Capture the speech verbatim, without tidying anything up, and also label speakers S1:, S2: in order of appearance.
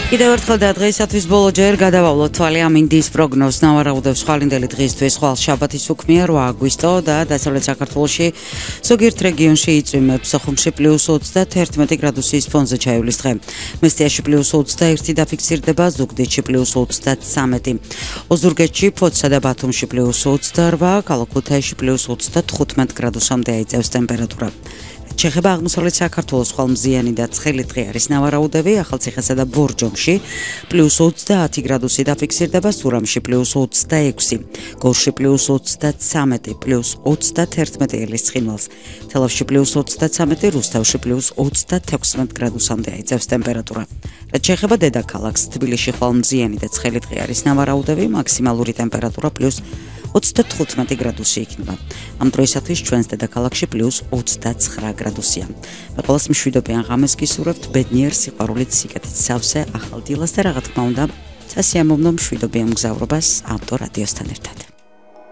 S1: კიდევ ერთხელ და დღეისათვის ბოლო ჯერ გადავავლოთ თვალი ამ ინდიის პროგნოზს. ნავარაუდებს ხვალინდელი დღისთვის ხვალ შაბათის უქმია რვა აგვისტო და დასავლეთ საქართველოში ზოგიერთ რეგიონში იწვიმებს. სოხუმში პლუს ოცდაათი გრადუსის ფონზე ჩაივლის დღე. მესტიაში პლუს ოცდაერთი დაფიქსირდება, ზუგდიდში პლუს ოცდათვრამეტი. ოზურგეთში, ფოთსა და ბათუმში პლუს ოცდარვა, ქალაქ-ქუთაისში პლუს ოცდათხუთმეტ გრადუსამდე აიწევს ტემპერატურა. შეხება აღმოსავლეთ საქართველოს ხვალმზიანი და ცხელი დღე არის ნავარაუდები. ახალციხესა და ბორჯომში პლუს ოცდაათი გრადუსი დაფიქსირდება, სურამში პლუს ოცდაექვსი, გორში პლუს ოცდათვრამეტი, პლუს ოცდათერთმეტი ელის ცხინვალს, თელავში პლუს ოცდათვრამეტი, რუსთავში პლუს ოცდათექვსმეტ გრადუსამდე აიწევს ტემპერატურა. რაც შეეხება დედაქალაქს, თბილისში ხვალმზიანი და ცხელი დღე არის ნავარაუდები, მაქსიმალური ტემპერატურა პლუს ოცდათხუთმეტი გრადუსი იქნება. ამ დროისათვის ჩვენს დედაქალაქში პლუს ოცდაცხრა გრადუსია. მე ყველას მშვიდობიან ღამეს გისურვებთ, ბედნიერ სიყვარულით, სიკეთით სავსე, ახალ დილას და რა თქმა უნდა, სასიამოვნო მშვიდობიან მგზავრობას ავტო რადიოსთან ერთად.